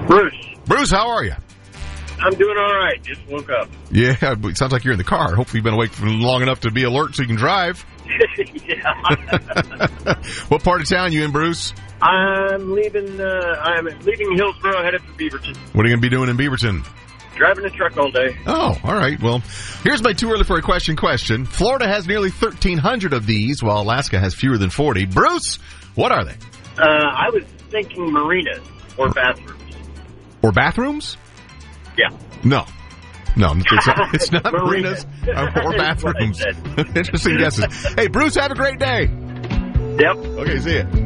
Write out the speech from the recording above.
Bruce, how are you? I'm doing all right. Just woke up. Yeah, it sounds like you're in the car. Hopefully you've been awake for long enough to be alert so you can drive. Yeah. What part of town you in, Bruce? I'm leaving Hillsboro, headed for Beaverton. What are you going to be doing in Beaverton? Driving a truck all day. Oh, all right. Well, here's my too early for a question. Florida has nearly 1,300 of these, while Alaska has fewer than 40. Bruce, what are they? I was thinking marinas or bathrooms. Or bathrooms? Yeah. No, it's not marinas or bathrooms. Interesting guesses. Hey, Bruce, have a great day. Yep. Okay, see ya.